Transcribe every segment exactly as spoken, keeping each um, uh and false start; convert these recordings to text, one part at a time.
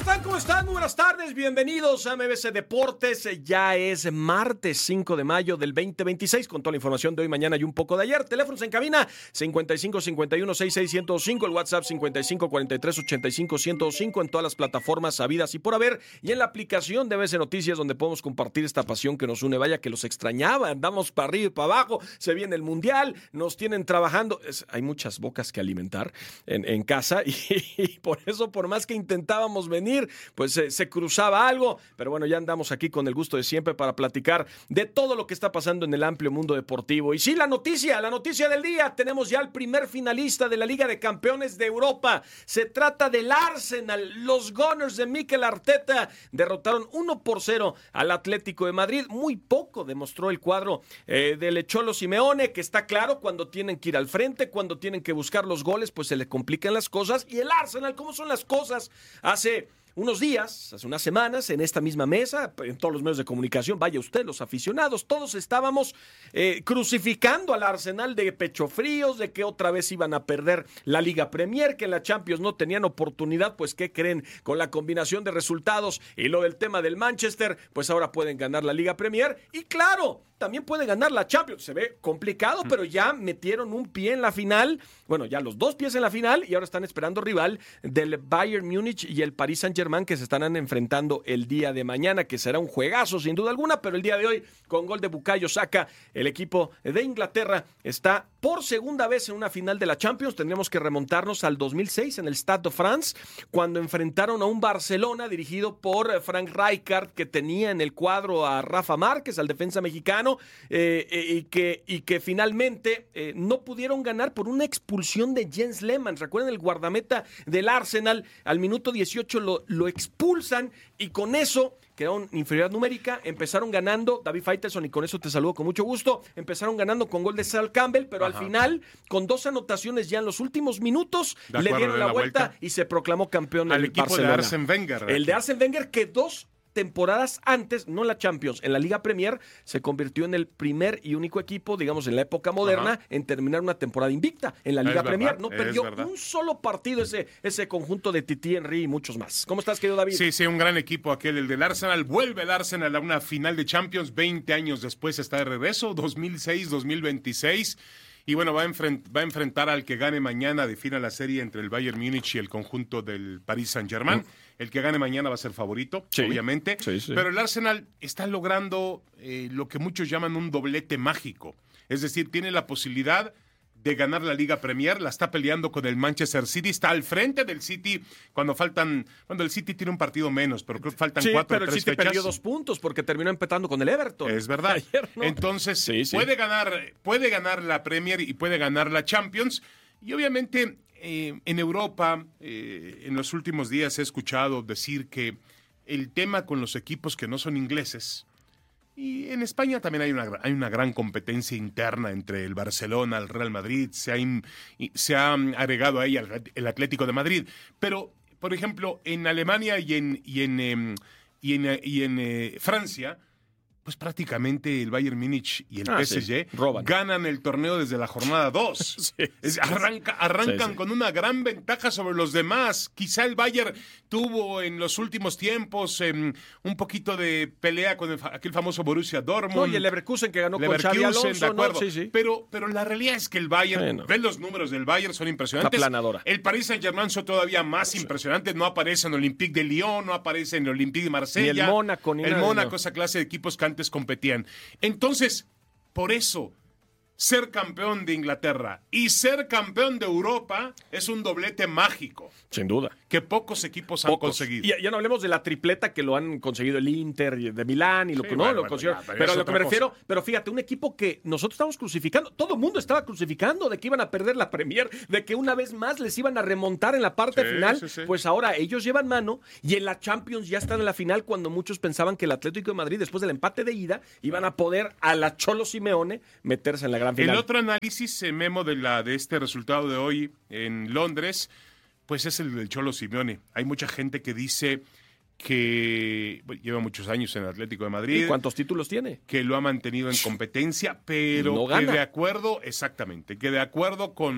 están? ¿Cómo están? Muy buenas tardes, bienvenidos a M B C Deportes. Ya es martes cinco de mayo del veinte veintiséis, con toda la información de hoy, mañana y un poco de ayer. Teléfonos en cabina cincuenta y cinco cincuenta y uno sesenta y seis ciento cinco, el WhatsApp cincuenta y cinco cuarenta y tres ochenta y cinco ciento cinco, en todas las plataformas sabidas y por haber, y en la aplicación de M B C Noticias, donde podemos compartir esta pasión que nos une. Vaya que los extrañaba, andamos para arriba y para abajo, se viene el Mundial, nos tienen trabajando. Es, hay muchas bocas que alimentar en, en casa y, y por eso, por más que intentábamos venir, pues eh, se cruzaba algo, pero bueno, ya andamos aquí con el gusto de siempre para platicar de todo lo que está pasando en el amplio mundo deportivo. Y sí, la noticia, la noticia del día, tenemos ya el primer finalista de la Liga de Campeones de Europa. Se trata del Arsenal. Los Gunners de Mikel Arteta derrotaron uno por cero al Atlético de Madrid. Muy poco demostró el cuadro eh, del Cholo Simeone, que está claro, cuando tienen que ir al frente, cuando tienen que buscar los goles, pues se le complican las cosas. Y el Arsenal, ¿cómo son las cosas? Hace unos días, hace unas semanas, en esta misma mesa, en todos los medios de comunicación, vaya usted, los aficionados, todos estábamos eh, crucificando al Arsenal de pecho fríos, de que otra vez iban a perder la Liga Premier, que en la Champions no tenían oportunidad. Pues ¿qué creen? Con la combinación de resultados y lo del tema del Manchester, pues ahora pueden ganar la Liga Premier y claro, también pueden ganar la Champions. Se ve complicado, pero ya metieron un pie en la final, bueno, ya los dos pies en la final, y ahora están esperando rival del Bayern Múnich y el Paris Saint-Germain, que se estarán enfrentando el día de mañana, que será un juegazo sin duda alguna. Pero el día de hoy, con gol de Bukayo Saka, el equipo de Inglaterra está por segunda vez en una final de la Champions. Tendríamos que remontarnos al dos mil seis en el Stade de France, cuando enfrentaron a un Barcelona dirigido por Frank Rijkaard, que tenía en el cuadro a Rafa Márquez, al defensa mexicano, eh, eh, y, que, y que finalmente eh, no pudieron ganar por una expulsión de Jens Lehmann. Recuerden, el guardameta del Arsenal, al minuto dieciocho lo, lo expulsan, y con eso quedaron inferioridad numérica, empezaron ganando David Faitelson, y con eso te saludo con mucho gusto. Empezaron ganando con gol de Sol Campbell, pero Ajá. al final, con dos anotaciones ya en los últimos minutos, de le dieron la, la vuelta, vuelta y se proclamó campeón al del equipo Barcelona. de Arsène Wenger. El de Arsène Wenger, que dos temporadas antes, no en la Champions, en la Liga Premier, se convirtió en el primer y único equipo, digamos, en la época moderna, Ajá. en terminar una temporada invicta en la Liga es Premier. Verdad, no perdió un solo partido ese, ese conjunto de Titi, Henry y muchos más. ¿Cómo estás, querido David? Sí, sí, un gran equipo aquel, el del Arsenal. Vuelve el Arsenal a una final de Champions, veinte años después está de regreso, dos mil seis dos mil veintiséis. Y bueno, va a, enfrent- va a enfrentar al que gane mañana, defina la serie entre el Bayern Múnich y el conjunto del Paris Saint-Germain. Mm. El que gane mañana va a ser favorito, sí, obviamente. Sí, sí. Pero el Arsenal está logrando eh, lo que muchos llaman un doblete mágico. Es decir, tiene la posibilidad de ganar la Liga Premier, la está peleando con el Manchester City, está al frente del City cuando faltan, cuando el City tiene un partido menos, pero creo que faltan sí, cuatro o pero tres el City fechas. perdió dos puntos porque terminó empatando con el Everton. Es verdad. Ayer, ¿no? Entonces, sí, sí. puede ganar, puede ganar la Premier y puede ganar la Champions. Y obviamente, eh, en Europa, eh, en los últimos días he escuchado decir que el tema con los equipos que no son ingleses, y en España también hay una, hay una gran competencia interna entre el Barcelona, el Real Madrid, se ha, se ha agregado ahí el Atlético de Madrid. Pero, por ejemplo, en Alemania y en, y en, eh, y en, y en eh, Francia, pues prácticamente el Bayern Múnich y el ah, P S G sí. ganan el torneo desde la jornada dos. sí, sí, Arranca, arrancan sí, sí. con una gran ventaja sobre los demás. Quizá el Bayern tuvo en los últimos tiempos eh, un poquito de pelea con el, aquel famoso Borussia Dortmund. No, y el Leverkusen que ganó Leverkusen, con Xabi Alonso. De acuerdo. ¿no? Sí, sí. Pero, pero la realidad es que el Bayern, bueno. ven los números del Bayern, son impresionantes. La planadora. El Paris Saint-Germain son todavía más sí. impresionantes. No aparece en el Olympique de Lyon, no aparece en el Olympique de Marsella. Ni el Mónaco, ni El nada, Mónaco, no. esa clase de equipos que antes competían. Entonces, por eso, ser campeón de Inglaterra y ser campeón de Europa es un doblete mágico. Sin duda. Que pocos equipos pocos. han conseguido. Y ya no hablemos de la tripleta que lo han conseguido el Inter de Milán y lo sí, que no bueno, lo bueno, consiguieron. Ya, pero pero a lo que me cosa. refiero, pero fíjate, un equipo que nosotros estamos crucificando, todo el mundo estaba crucificando de que iban a perder la Premier, de que una vez más les iban a remontar en la parte sí, final, sí, sí. pues ahora ellos llevan mano y en la Champions ya están en la final, cuando muchos pensaban que el Atlético de Madrid, después del empate de ida, iban a poder a la Cholo Simeone meterse en la gran final. El otro análisis, eh, Memo, de, la, de este resultado de hoy en Londres, pues es el del Cholo Simeone. Hay mucha gente que dice que bueno, lleva muchos años en el Atlético de Madrid. ¿Y cuántos títulos tiene? Que lo ha mantenido en competencia, pero no que de acuerdo, exactamente, que de acuerdo con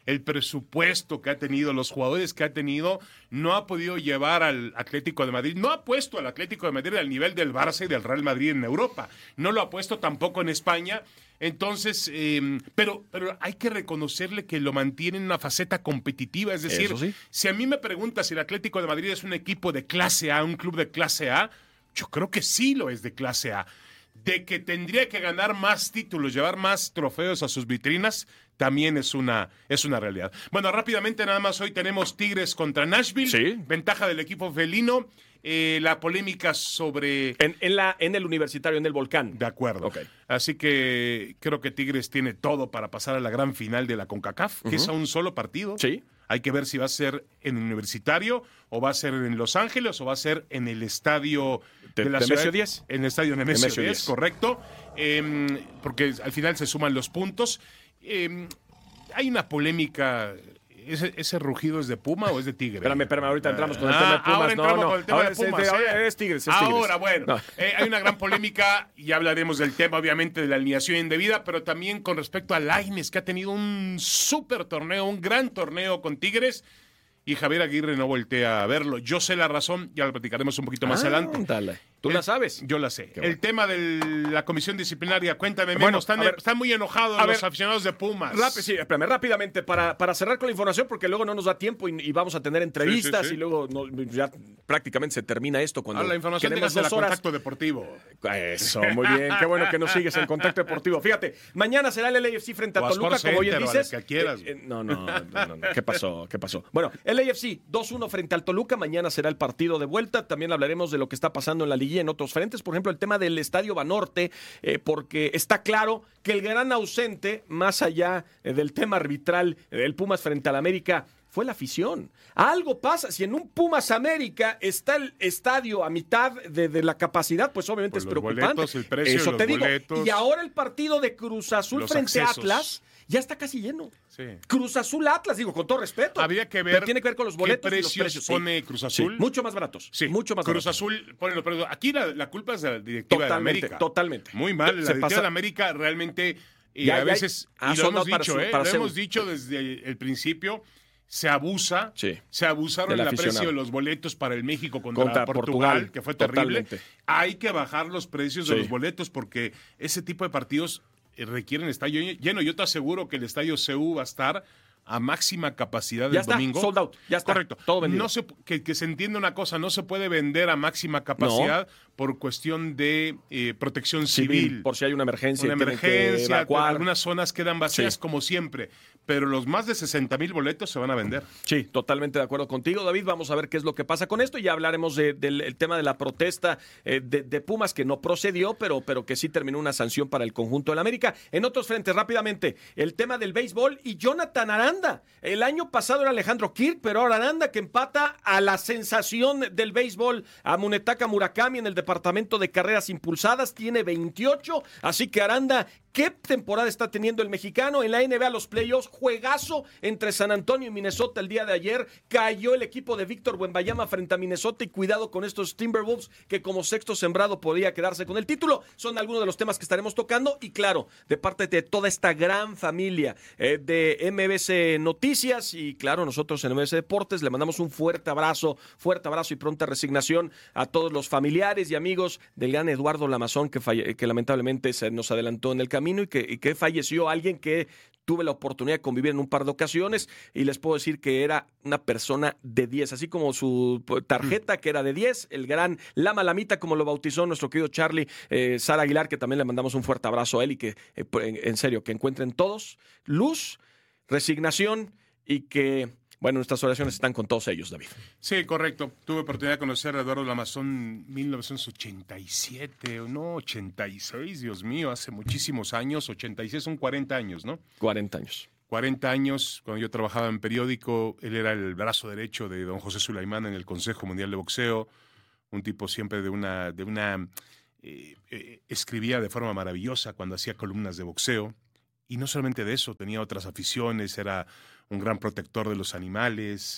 el presupuesto que ha tenido, los jugadores que ha tenido, no ha podido llevar al Atlético de Madrid, no ha puesto al Atlético de Madrid al nivel del Barça y del Real Madrid en Europa, no lo ha puesto tampoco en España. Entonces, eh, pero, pero hay que reconocerle que lo mantiene en una faceta competitiva, es decir, sí. Si a mí me preguntas si el Atlético de Madrid es un equipo de clase A, un club de clase A, yo creo que sí lo es de clase A. De que tendría que ganar más títulos, llevar más trofeos a sus vitrinas, también es una, es una realidad. Bueno, rápidamente nada más, hoy tenemos Tigres contra Nashville, sí. Ventaja del equipo felino, eh, la polémica sobre... En, en, la, en el Universitario, en el Volcán. De acuerdo. Okay. Así que creo que Tigres tiene todo para pasar a la gran final de la CONCACAF, que uh-huh. es a un solo partido. Sí. Hay que ver si va a ser en el Universitario, o va a ser en Los Ángeles, o va a ser en el estadio de, de la de ciudad. Nemesio diez. En el estadio Nemesio diez, correcto. Eh, porque al final se suman los puntos. Eh, hay una polémica. ¿Ese, ¿Ese rugido es de Puma o es de Tigre? Espérame, espérame, ahorita entramos con el ah, tema de Pumas. Ahora entramos no, no. con el tema ahora de Pumas. Es, ¿eh? ahora es Tigres, es Tigres. Ahora, bueno, no. eh, hay una gran polémica y hablaremos del tema, obviamente, de la alineación indebida, pero también con respecto a Lainez, que ha tenido un súper torneo, un gran torneo con Tigres. Y Javier Aguirre no voltea a verlo. Yo sé la razón, ya lo platicaremos un poquito más ah, adelante. Dale. ¿Tú el, la sabes? Yo la sé. Qué el bueno. tema de la comisión disciplinaria, cuéntame bueno, menos. Están, ver, están muy enojados los ver, aficionados de Pumas. Rápido, sí, espérame, rápidamente, para, para cerrar con la información, porque luego no nos da tiempo y, y vamos a tener entrevistas sí, sí, sí. y luego no, ya prácticamente se termina esto. Cuando ah, la información tenemos dos horas. Contacto Deportivo. Eso, muy bien. Qué bueno que nos sigues en Contacto Deportivo. Fíjate, mañana será el L A F C frente a Toluca, como bien dices. Que quieras. Eh, eh, no, no, no, no, no. ¿Qué pasó? ¿Qué pasó? Bueno, L A F C dos uno frente al Toluca. Mañana será el partido de vuelta. También hablaremos de lo que está pasando en la liguilla en otros frentes. Por ejemplo, el tema del Estadio Banorte, eh, porque está claro que el gran ausente, más allá eh, del tema arbitral eh, del Pumas frente al América, fue la afición. Algo pasa. Si en un Pumas América está el estadio a mitad de, de la capacidad, pues obviamente pues es los preocupante. Boletos, el precio Eso de te los digo. Boletos, y ahora el partido de Cruz Azul frente a Atlas ya está casi lleno. Sí. Cruz Azul Atlas, digo, con todo respeto. Había que ver. Pero tiene que ver con los boletos ¿qué precios y los precios pone sí. Cruz Azul? Sí. Mucho más baratos. Sí. Mucho más Cruz baratos. Azul pone los precios. Aquí la, la culpa es de la directiva totalmente, de América. Totalmente. Muy mal. La Se directiva pasa... de América realmente y ya, a ya, veces ah, y lo hemos dicho, su, ¿eh? Lo hemos dicho desde el principio. Se abusa, sí. se abusaron en el precio de los boletos para el México contra, contra Portugal, Portugal, que fue terrible. Totalmente. Hay que bajar los precios sí. de los boletos porque ese tipo de partidos requieren estadio lleno. Yo te aseguro que el estadio C U va a estar a máxima capacidad ya el está, domingo. Sold out, ya está. Correcto. Todo vendido. No se, que, que se entienda una cosa, no se puede vender a máxima capacidad no. por cuestión de eh, protección civil. civil. Por si hay una emergencia. Una emergencia, algunas zonas quedan vacías sí. como siempre. Pero los más de sesenta mil boletos se van a vender. Sí, totalmente de acuerdo contigo, David. Vamos a ver qué es lo que pasa con esto. Ya hablaremos de, de, del tema de la protesta eh, de, de Pumas, que no procedió, pero, pero que sí terminó una sanción para el conjunto del América. En otros frentes, rápidamente, el tema del béisbol y Jonathan Aranda. El año pasado era Alejandro Kirk, pero ahora Aranda, que empata a la sensación del béisbol, a Munetaka Murakami en el departamento de carreras impulsadas, tiene veintiocho. Así que Aranda, ¿qué temporada está teniendo el mexicano? En la N B A, los playoffs, juegazo entre San Antonio y Minnesota el día de ayer. Cayó el equipo de Víctor Wembanyama frente a Minnesota y cuidado con estos Timberwolves que como sexto sembrado podría quedarse con el título. Son algunos de los temas que estaremos tocando y claro, de parte de toda esta gran familia eh, de M B C Noticias y claro, nosotros en M B C Deportes le mandamos un fuerte abrazo, fuerte abrazo y pronta resignación a todos los familiares y amigos del gran Eduardo Lamazón que, falle- que lamentablemente se nos adelantó en el camino y que, y que falleció alguien que tuve la oportunidad de convivir en un par de ocasiones y les puedo decir que era una persona de diez, así como su tarjeta que era de diez, el gran Lama Lamita, como lo bautizó nuestro querido Charlie, eh, Sara Aguilar, que también le mandamos un fuerte abrazo a él y que, eh, en serio, que encuentren todos luz, resignación y que, bueno, nuestras oraciones están con todos ellos, David. Sí, correcto. Tuve oportunidad de conocer a Eduardo Lamazón en mil novecientos ochenta y siete, o no, ochenta y seis, Dios mío, hace muchísimos años. ochenta y seis son cuarenta años, ¿no? cuarenta años. cuarenta años, cuando yo trabajaba en periódico, él era el brazo derecho de don José Sulaimán en el Consejo Mundial de Boxeo, un tipo siempre de una... De una eh, eh, escribía de forma maravillosa cuando hacía columnas de boxeo, y no solamente de eso, tenía otras aficiones, era un gran protector de los animales,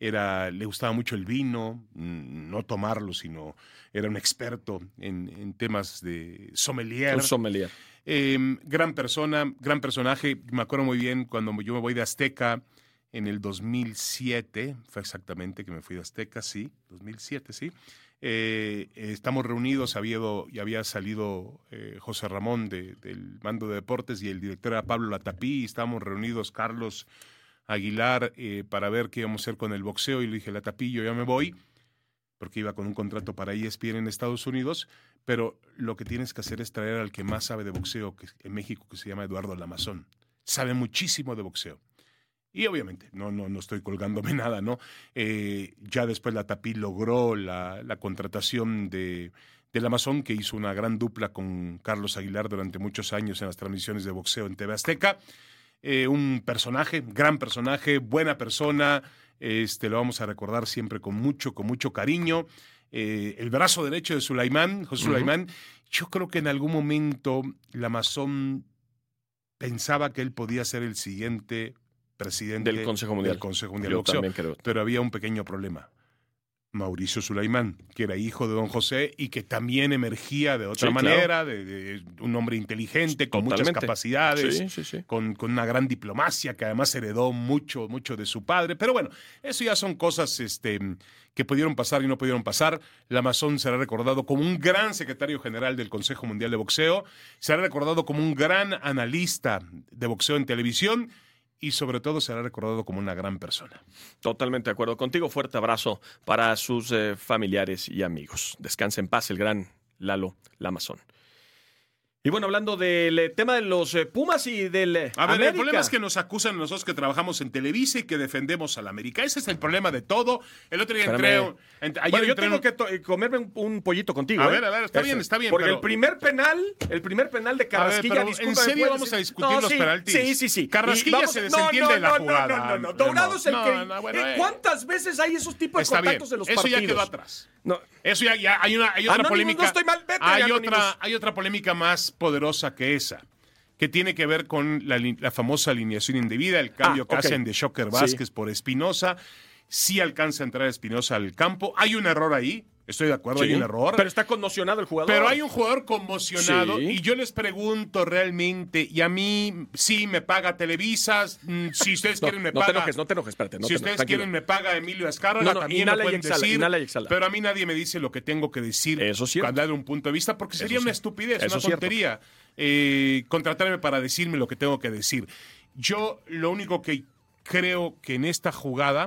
era, le gustaba mucho el vino, no tomarlo, sino era un experto en, en temas de sommelier. Un sommelier. Eh, gran persona, gran personaje. Me acuerdo muy bien cuando yo me voy de Azteca en el dos mil siete, fue exactamente que me fui de Azteca, sí, dos mil siete, sí. Eh, estamos reunidos, había, y había salido eh, José Ramón de, del mando de deportes y el director era Pablo Latapí, y estábamos reunidos Carlos Aguilar eh, para ver qué íbamos a hacer con el boxeo, y le dije, Latapí, yo ya me voy, porque iba con un contrato para E S P N en Estados Unidos, pero lo que tienes que hacer es traer al que más sabe de boxeo que, en México, que se llama Eduardo Lamazón. Sabe muchísimo de boxeo. Y obviamente, no, no, no estoy colgándome nada, ¿no? Eh, ya después Latapí logró la, la contratación de, de Lamazón, que hizo una gran dupla con Carlos Aguilar durante muchos años en las transmisiones de boxeo en T V Azteca. Eh, un personaje, gran personaje, buena persona, este, lo vamos a recordar siempre con mucho, con mucho cariño. Eh, el brazo derecho de Sulaimán, José uh-huh. Sulaimán, yo creo que en algún momento Lamazón pensaba que él podía ser el siguiente presidente del Consejo Mundial, del Consejo Mundial de Boxeo, pero había un pequeño problema. Mauricio Sulaimán, que era hijo de don José y que también emergía de otra sí, manera, claro. de, de un hombre inteligente, con Totalmente. muchas capacidades, sí, sí, sí. Con, con una gran diplomacia, que además heredó mucho, mucho de su padre. Pero bueno, eso ya son cosas este, que pudieron pasar y no pudieron pasar. Lamazón será recordado como un gran secretario general del Consejo Mundial de Boxeo, será recordado como un gran analista de boxeo en televisión, y sobre todo será recordado como una gran persona. Totalmente de acuerdo contigo. Fuerte abrazo para sus eh, familiares y amigos. Descansa en paz el gran Lalo Lamazón. Y bueno, hablando del eh, tema de los eh, Pumas y del eh, A ver, América. El problema es que nos acusan nosotros que trabajamos en Televisa y que defendemos al América. Ese es el problema de todo. El otro día entré... Ent- ayer bueno, yo entré tengo un... que to- comerme un, un pollito contigo. A ¿eh? ver, a ver, está Eso. bien, está bien. Porque pero... el primer penal, el primer penal de Carrasquilla... A ver, pero ¿en serio vamos decir? a discutir no, los sí, penaltis? Sí, sí, sí. Carrasquilla vamos... se desentiende no, no, de la no, jugada. No, no, no, no. Dourado es el no, que... No, bueno, eh, ¿Cuántas veces hay esos tipos de está contactos bien. en los Eso partidos? Eso ya quedó atrás. No. Eso ya, ya hay, una, hay otra Anónimos, polémica. No estoy mal, vete, hay, otra, hay otra polémica más poderosa que esa, que tiene que ver con la, la famosa alineación indebida, el cambio ah, que okay. hacen de Shocker Vázquez sí. por Espinosa. Sí alcanza a entrar Espinosa al campo. Hay un error ahí, estoy de acuerdo, sí, hay un error. Pero está conmocionado el jugador. Pero hay un jugador conmocionado sí. y yo les pregunto realmente, y a mí sí me paga Televisa, si ustedes no, quieren me no paga... No te enojes, no te enojes, espérate. No si te ustedes enojes, quieren me paga Emilio Azcárraga, no, no, también lo pueden exhala, decir. Inhala y exhala. Pero a mí nadie me dice lo que tengo que decir. Eso es cierto. Para dar un punto de vista, porque sería Eso una sí. estupidez, Eso una tontería. Eh, contratarme para decirme lo que tengo que decir. Yo lo único que creo que en esta jugada,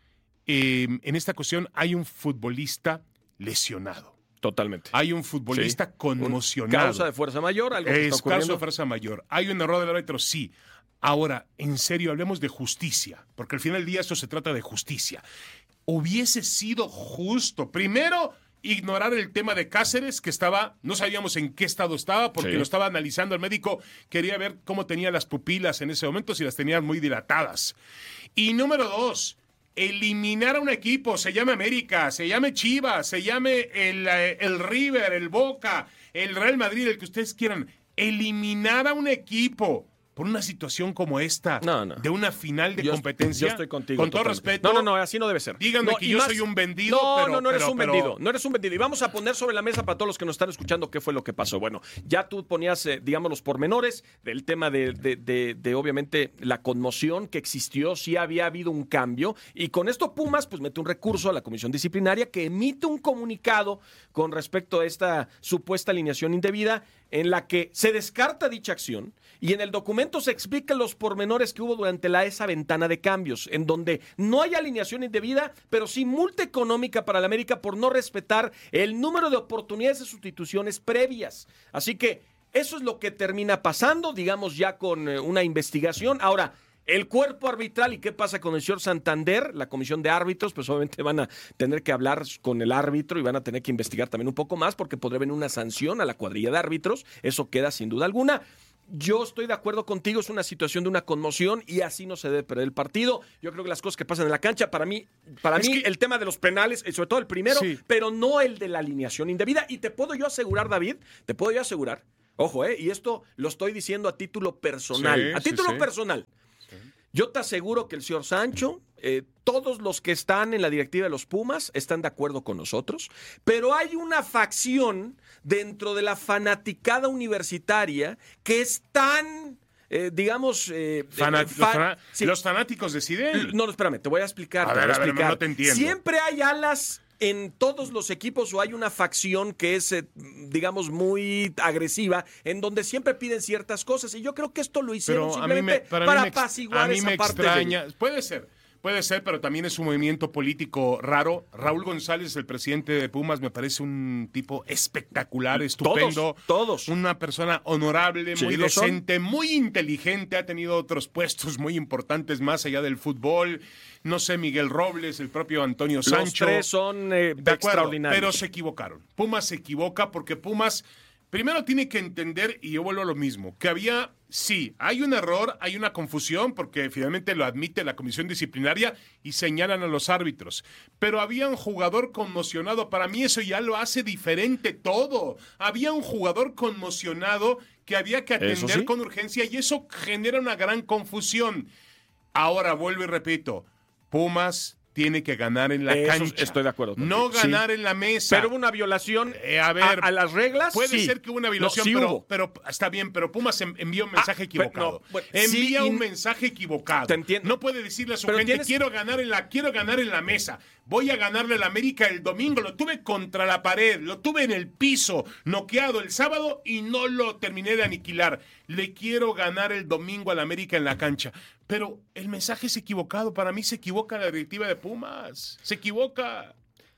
eh, en esta cuestión, hay un futbolista lesionado. Totalmente. Hay un futbolista sí. conmocionado. Causa de fuerza mayor, algo que es está ocurriendo. Causa de fuerza mayor. Hay un error del árbitro, sí. Ahora, en serio, hablemos de justicia, porque al final del día esto se trata de justicia. Hubiese sido justo, primero, ignorar el tema de Cáceres, que estaba, no sabíamos en qué estado estaba, porque sí. lo estaba analizando el médico, quería ver cómo tenía las pupilas en ese momento, si las tenía muy dilatadas. Y número dos, eliminar a un equipo, se llame América, se llame Chivas, se llame el, el River, el Boca, el Real Madrid, el que ustedes quieran, eliminar a un equipo por una situación como esta, no, no. de una final de yo, competencia. Yo estoy contigo. Con todo totalmente. respeto. No, no, no, así no debe ser. Díganme no, que yo más, soy un vendido. No, pero, no, no eres pero, un pero... vendido. No eres un vendido. Y vamos a poner sobre la mesa para todos los que nos están escuchando qué fue lo que pasó. Bueno, ya tú ponías, eh, digamos, los pormenores del tema de, de, de, de, obviamente, la conmoción que existió. Sí había habido un cambio. Y con esto Pumas, pues, mete un recurso a la comisión disciplinaria que emite un comunicado con respecto a esta supuesta alineación indebida en la que se descarta dicha acción y en el documento se explican los pormenores que hubo durante la, esa ventana de cambios, en donde no hay alineación indebida, pero sí multa económica para la América por no respetar el número de oportunidades de sustituciones previas. Así que eso es lo que termina pasando, digamos ya con eh, una investigación. Ahora, el cuerpo arbitral y qué pasa con el señor Santander, la comisión de árbitros, pues obviamente van a tener que hablar con el árbitro y van a tener que investigar también un poco más porque podría venir una sanción a la cuadrilla de árbitros, eso queda sin duda alguna. Yo estoy de acuerdo contigo, es una situación de una conmoción y así no se debe perder el partido. Yo creo que las cosas que pasan en la cancha, para mí, para mí que... el tema de los penales, sobre todo el primero, sí. pero no el de la alineación indebida. Y te puedo yo asegurar, David, te puedo yo asegurar, ojo, eh, y esto lo estoy diciendo a título personal, sí, a título sí, sí. personal. Yo te aseguro que el señor Sancho, eh, todos los que están en la directiva de los Pumas están de acuerdo con nosotros, pero hay una facción dentro de la fanaticada universitaria que es tan... Eh, digamos... Eh, Fanat- eh, fa- los, fana- sí. los fanáticos deciden. No, no, espérame, te voy a explicar. A te ver, voy a ver, explicar. no te entiendo. Siempre hay alas en todos los equipos o hay una facción que es, eh, digamos, muy agresiva, en donde siempre piden ciertas cosas. Y yo creo que esto lo hicieron Pero a mí simplemente me, para, para mí me ex- apaciguar a mí esa me parte. extraña. del- Puede ser, puede ser, pero también es un movimiento político raro. Raúl González, el presidente de Pumas, me parece un tipo espectacular, estupendo. Todos, todos. Una persona honorable, Sí, muy lo son. decente, muy inteligente. Ha tenido otros puestos muy importantes más allá del fútbol. No sé, Miguel Robles, el propio Antonio Sancho. Los tres son eh, De acuerdo, extraordinarios. pero se equivocaron. Pumas se equivoca porque Pumas primero tiene que entender, y yo vuelvo a lo mismo, que había, sí, hay un error, hay una confusión, porque finalmente lo admite la comisión disciplinaria y señalan a los árbitros. Pero había un jugador conmocionado, para mí eso ya lo hace diferente todo. Había un jugador conmocionado que había que Eso atender sí. con urgencia y eso genera una gran confusión. Ahora vuelvo y repito, Pumas tiene que ganar en la Eso cancha. estoy de acuerdo contigo. No ganar Sí. en la mesa. Pero hubo una violación Eh, a ver, a, a las reglas. Puede sí. ser que hubo una violación, No, sí pero, hubo. pero está bien, pero Pumas en- envía un mensaje Ah, equivocado. pero no, bueno, envía sí, un y- mensaje equivocado. Te entiendo. No puede decirle a su Pero gente, tienes- quiero ganar en la, quiero ganar en la mesa. Voy a ganarle al América el domingo. Lo tuve contra la pared, lo tuve en el piso, noqueado el sábado y no lo terminé de aniquilar. Le quiero ganar el domingo al América en la cancha. Pero el mensaje es equivocado. Para mí se equivoca la directiva de Pumas. Se equivoca.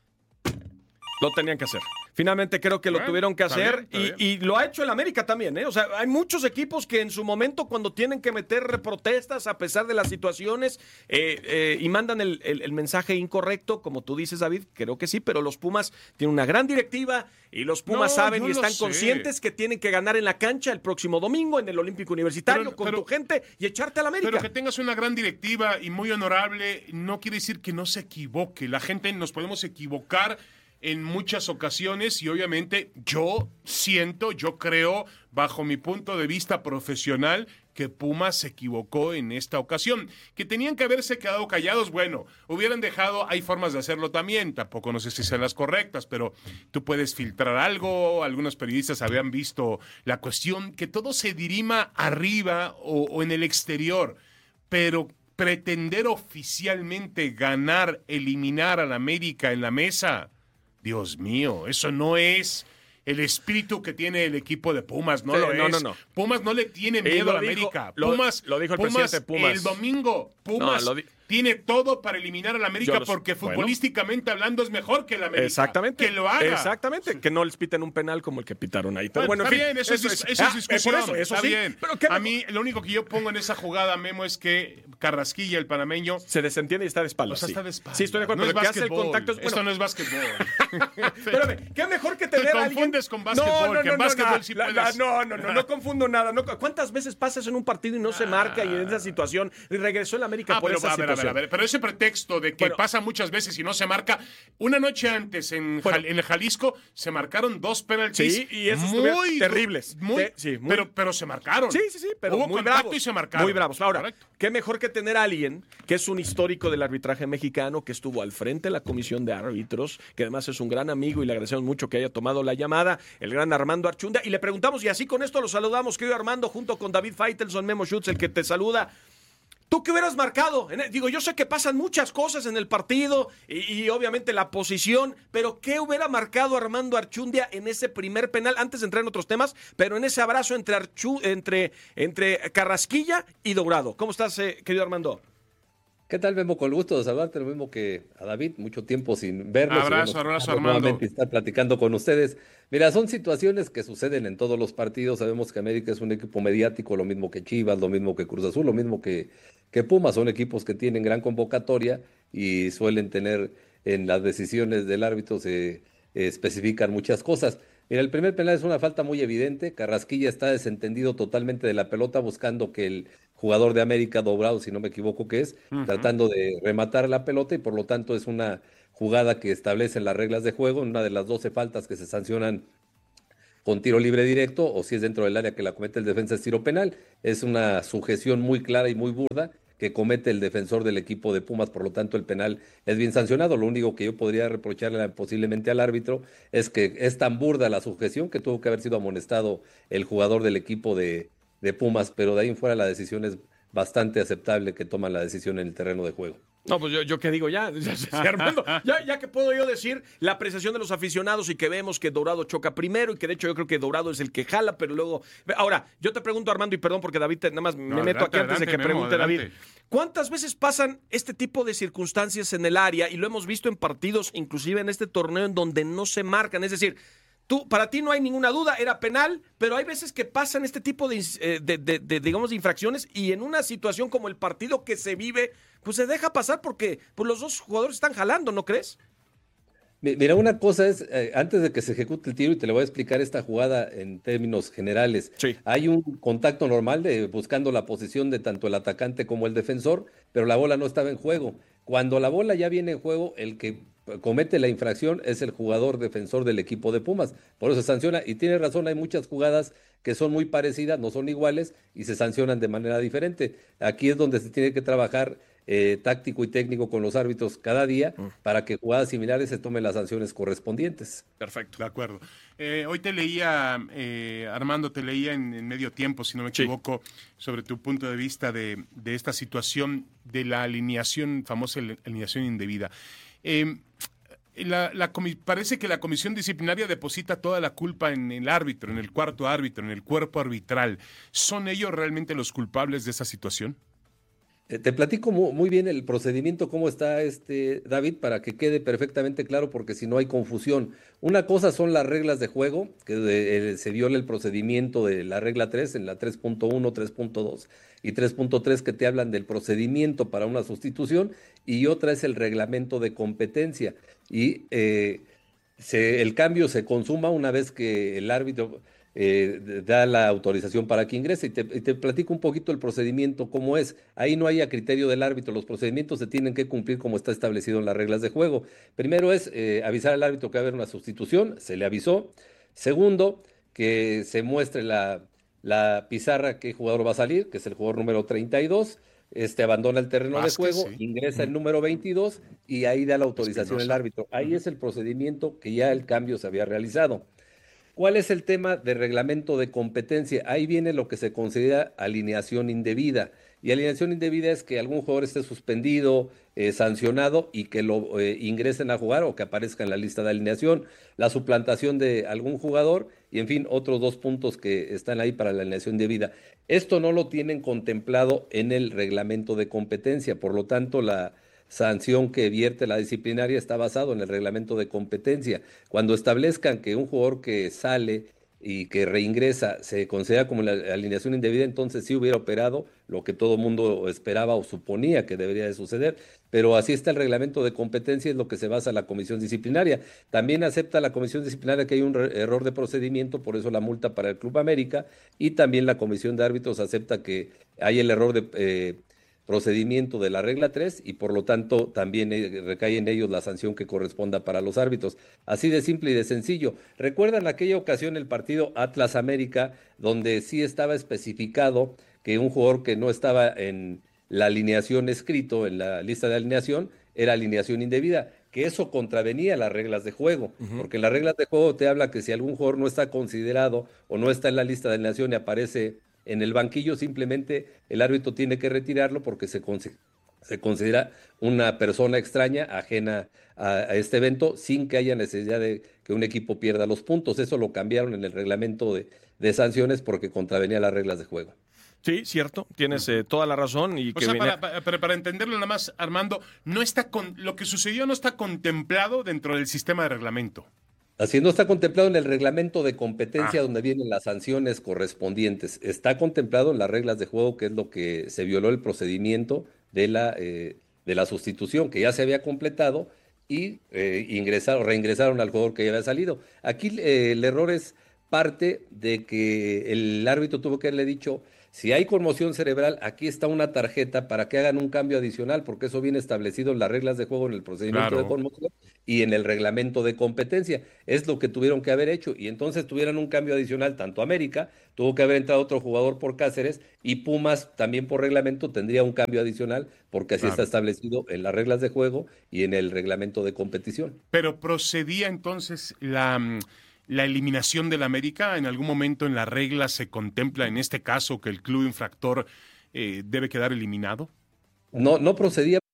Lo tenían que hacer. Finalmente creo que lo Bueno, tuvieron que está hacer bien, está y, y lo ha hecho el América también, ¿eh? O sea, hay muchos equipos que en su momento cuando tienen que meter protestas a pesar de las situaciones eh, eh, y mandan el, el- el mensaje incorrecto, como tú dices, David, creo que sí, pero los Pumas tienen una gran directiva y los Pumas No, saben yo y lo están sé. conscientes que tienen que ganar en la cancha el próximo domingo en el Olímpico Universitario Pero- con pero- tu gente y echarte al América. Pero que tengas una gran directiva y muy honorable no quiere decir que no se equivoque. La gente nos podemos equivocar en muchas ocasiones y obviamente yo siento, yo creo, bajo mi punto de vista profesional, que Pumas se equivocó en esta ocasión. Que tenían que haberse quedado callados, bueno, hubieran dejado, hay formas de hacerlo también, tampoco no sé si sean las correctas, pero tú puedes filtrar algo, algunos periodistas habían visto la cuestión, que todo se dirima arriba o, o en el exterior, pero pretender oficialmente ganar, eliminar al América en la mesa, Dios mío, eso no es el espíritu que tiene el equipo de Pumas, no Sí, lo no, es. no, no. Pumas no le tiene Y miedo lo a la dijo- América. lo- Pumas, lo dijo el Pumas, presidente de Pumas. el domingo, Pumas No, lo di- tiene todo para eliminar a la América Yo lo sé. porque Bueno. futbolísticamente hablando es mejor que la América. Exactamente. Que lo haga. Exactamente. Que no les piten un penal como el que pitaron ahí. Pero bueno, Bueno, en está fin, bien, eso, es, dis- eso ah, es discusión. por eso, eso está sí. bien. Pero qué a mejor- mí, lo único que yo pongo en esa jugada, Memo, es que Carrasquilla, el panameño, se desentiende y está de espaldas. o sea, sí. está de espalda. Sí, estoy de acuerdo. No es pero que hace el básquetbol. contacto es- Esto bueno, no es básquetbol. Espérame, qué mejor que Te tener a alguien... confundes con básquetbol, que en básquetbol no, sí la- puedes. la- no, no, no, no confundo nada. No, ¿cuántas veces pasas en un partido y no se marca y en esa situación y regresó el América Ah, por pero esa a ver, a ver, situación? a ver, pero ese pretexto de que Bueno. pasa muchas veces y no se marca, una noche antes en, Bueno. Jal- en el Jalisco se marcaron dos penaltis Sí, y esos muy estuvieron terribles. muy, Te- sí, muy- Pero, pero se marcaron. Sí, sí, sí, pero Hubo muy contacto bravos. y se marcaron. Muy bravos. Ahora, Correcto. qué mejor que tener a alguien que es un histórico del arbitraje mexicano, que estuvo al frente de la comisión de árbitros, que además es un gran amigo y le agradecemos mucho que haya tomado la llamada, el gran Armando Archundia. Y le preguntamos, y así con esto lo saludamos, querido Armando, junto con David Faitelson, Memo Schutz, el que te saluda. ¿Tú qué hubieras marcado? En el- digo, yo sé que pasan muchas cosas en el partido y, y obviamente la posición, pero ¿qué hubiera marcado Armando Archundia en ese primer penal? Antes de entrar en otros temas, pero en ese abrazo entre, Archu, entre, entre Carrasquilla y Dourado. ¿Cómo estás, eh, querido Armando? ¿Qué tal, Memo? Con el gusto de saludarte, lo mismo que a David, mucho tiempo sin vernos. Abrazo, y bueno, abrazo, estamos Armando. nuevamente y estar platicando con ustedes. Mira, son situaciones que suceden en todos los partidos. Sabemos que América es un equipo mediático, lo mismo que Chivas, lo mismo que Cruz Azul, lo mismo que, que Pumas. Son equipos que tienen gran convocatoria y suelen tener en las decisiones del árbitro, se eh, especifican muchas cosas. Mira, el primer penal es una falta muy evidente. Carrasquilla está desentendido totalmente de la pelota, buscando que el jugador de América, Dourado, si no me equivoco que es, Ujú. tratando de rematar la pelota, y por lo tanto es una jugada que establecen las reglas de juego, una de las doce faltas que se sancionan con tiro libre directo, o si es dentro del área que la comete el defensa es tiro penal. Es una sujeción muy clara y muy burda que comete el defensor del equipo de Pumas, por lo tanto el penal es bien sancionado. Lo único que yo podría reprocharle posiblemente al árbitro es que es tan burda la sujeción que tuvo que haber sido amonestado el jugador del equipo de, de Pumas, pero de ahí en fuera la decisión es bastante aceptable que toman la decisión en el terreno de juego. No, pues yo, yo qué digo ya, ya, ya, Armando, ya, ya que puedo yo decir la apreciación de los aficionados y que vemos que Dourado choca primero y que de hecho yo creo que Dourado es el que jala, pero luego... Ahora, yo te pregunto, Armando, y perdón porque David, te, nada más no, me meto aquí antes adelante, de que Memo, pregunte adelante. David. ¿Cuántas veces pasan este tipo de circunstancias en el área? Y lo hemos visto en partidos, inclusive en este torneo, en donde no se marcan, es decir... Tú, para ti no hay ninguna duda, era penal, pero hay veces que pasan este tipo de, de, de, de, digamos, de infracciones y en una situación como el partido que se vive, pues se deja pasar porque pues los dos jugadores están jalando, ¿no crees? Mira, una cosa es, eh, antes de que se ejecute el tiro, y te le voy a explicar esta jugada en términos generales, sí. Hay un contacto normal de buscando la posición de tanto el atacante como el defensor, pero la bola no estaba en juego. Cuando la bola ya viene en juego, el que comete la infracción es el jugador defensor del equipo de Pumas, por eso se sanciona, y tiene razón, hay muchas jugadas que son muy parecidas, no son iguales, y se sancionan de manera diferente. Aquí es donde se tiene que trabajar Eh, táctico y técnico con los árbitros cada día mm. para que jugadas similares se tomen las sanciones correspondientes. Perfecto. De acuerdo. Eh, hoy te leía, eh, Armando, te leía en, en medio tiempo, si no me equivoco, sí. sobre tu punto de vista de, de esta situación de la alineación, famosa alineación indebida. Eh, La, la parece que la comisión disciplinaria deposita toda la culpa en el árbitro, en el cuarto árbitro, en el cuerpo arbitral. ¿Son ellos realmente los culpables de esa situación? Te platico muy bien el procedimiento, cómo está este David, para que quede perfectamente claro, porque si no hay confusión. Una cosa son las reglas de juego, que de, eh, se viola el procedimiento de la regla tres, en la tres punto uno, tres punto dos y tres punto tres, que te hablan del procedimiento para una sustitución, y otra es el reglamento de competencia. Y eh, se, el cambio se consuma una vez que el árbitro... Eh, da la autorización para que ingrese, y te, y te platico un poquito el procedimiento, cómo es. Ahí no hay a criterio del árbitro, los procedimientos se tienen que cumplir como está establecido en las reglas de juego. Primero es eh, avisar al árbitro que va a haber una sustitución, se le avisó. Segundo, que se muestre la, la pizarra qué jugador va a salir, que es el jugador número treinta y dos, este abandona el terreno Vázquez, de juego, sí. ingresa el número veintidós y ahí da la autorización el árbitro. Ahí es el procedimiento que ya el cambio se había realizado. ¿Cuál es el tema de reglamento de competencia? Ahí viene lo que se considera alineación indebida. Y alineación indebida es que algún jugador esté suspendido, eh, sancionado y que lo eh, ingresen a jugar o que aparezca en la lista de alineación, la suplantación de algún jugador y, en fin, otros dos puntos que están ahí para la alineación indebida. Esto no lo tienen contemplado en el reglamento de competencia, por lo tanto, la sanción que vierte la disciplinaria está basado en el reglamento de competencia. Cuando establezcan que un jugador que sale y que reingresa se considera como la alineación indebida, entonces sí hubiera operado lo que todo mundo esperaba o suponía que debería de suceder, pero así está el reglamento de competencia, es lo que se basa la comisión disciplinaria. También acepta la comisión disciplinaria que hay un error de procedimiento, por eso la multa para el Club América, y también la comisión de árbitros acepta que hay el error de eh, procedimiento de la regla tres y por lo tanto también recae en ellos la sanción que corresponda para los árbitros. Así de simple y de sencillo. ¿Recuerdan aquella ocasión el partido Atlas América, donde sí estaba especificado que un jugador que no estaba en la alineación escrito, en la lista de alineación, era alineación indebida? Que eso contravenía las reglas de juego, uh-huh. porque las reglas de juego te habla que si algún jugador no está considerado o no está en la lista de alineación y aparece en el banquillo, simplemente el árbitro tiene que retirarlo porque se, con, se considera una persona extraña, ajena a, a este evento, sin que haya necesidad de que un equipo pierda los puntos. Eso lo cambiaron en el reglamento de, de sanciones porque contravenía las reglas de juego. Sí, cierto, tienes eh, toda la razón. Y o que sea, venía... para, para, para entenderlo nada más, Armando, no está con, lo que sucedió no está contemplado dentro del sistema de reglamento. Así no está contemplado en el reglamento de competencia, ah. donde vienen las sanciones correspondientes. Está contemplado en las reglas de juego, que es lo que se violó el procedimiento de la, eh, de la sustitución, que ya se había completado, y eh, ingresaron, reingresaron al jugador que ya había salido. Aquí eh, el error es parte de que el árbitro tuvo que haberle dicho: si hay conmoción cerebral, aquí está una tarjeta para que hagan un cambio adicional, porque eso viene establecido en las reglas de juego en el procedimiento claro. de conmoción, y en el reglamento de competencia. Es lo que tuvieron que haber hecho. Y entonces tuvieran un cambio adicional, tanto América, tuvo que haber entrado otro jugador por Cáceres, y Pumas también por reglamento tendría un cambio adicional, porque así Claro. está establecido en las reglas de juego y en el reglamento de competición. Pero procedía entonces la, mm, la eliminación del América. ¿En algún momento en la regla se contempla, en este caso, que el club infractor eh, debe quedar eliminado? No, no procedía